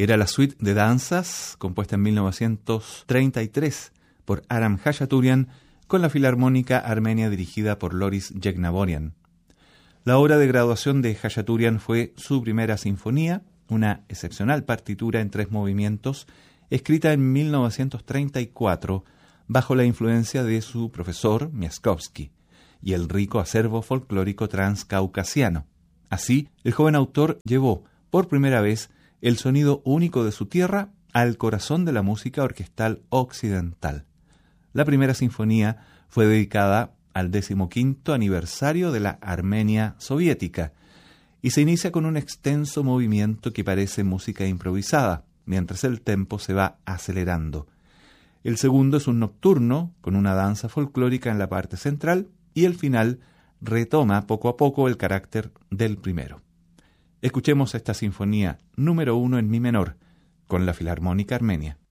Era la suite de danzas, compuesta en 1933 por Aram Hachaturian, con la Filarmónica Armenia dirigida por Loris Yegnaborian. La obra de graduación de Hachaturian fue su primera sinfonía, una excepcional partitura en 3 movimientos, escrita en 1934 bajo la influencia de su profesor Miaskovsky y el rico acervo folclórico transcaucasiano. Así, el joven autor llevó por primera vez el sonido único de su tierra al corazón de la música orquestal occidental. La primera sinfonía fue dedicada al 15º aniversario de la Armenia soviética y se inicia con un extenso movimiento que parece música improvisada, mientras el tempo se va acelerando. El segundo es un nocturno con una danza folclórica en la parte central y el final retoma poco a poco el carácter del primero. Escuchemos esta sinfonía número 1 en mi menor con la Filarmónica Armenia.